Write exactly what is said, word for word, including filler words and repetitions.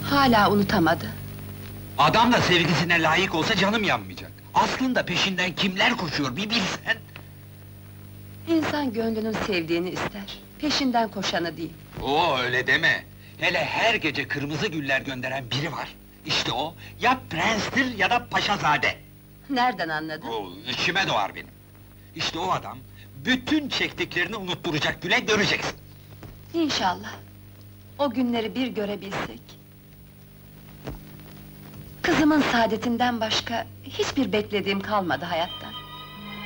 Hala unutamadı. Adam da sevgisine layık olsa canım yanmayacak. Aslında peşinden kimler koşuyor bir bilsen! İnsan gönlünün sevdiğini ister, peşinden koşanı değil. Oo, öyle deme! Hele her gece kırmızı güller gönderen biri var. İşte o, ya prenstir ya da paşazade! Nereden anladın? Oo, içime doğar benim. İşte o adam, bütün çektiklerini unutturacak Güle, göreceksin! İnşallah. O günleri bir görebilsek. Kızımın saadetinden başka hiçbir beklediğim kalmadı hayatta.